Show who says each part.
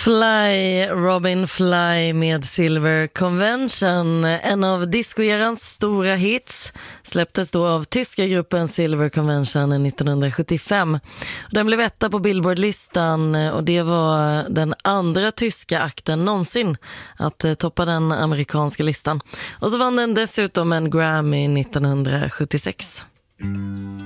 Speaker 1: Fly, Robin Fly med Silver Convention, en av discoerans stora hits, släpptes då av tyska gruppen Silver Convention 1975. Den blev etta på Billboard-listan och det var den andra tyska akten någonsin att toppa den amerikanska listan. Och så vann den dessutom en Grammy 1976.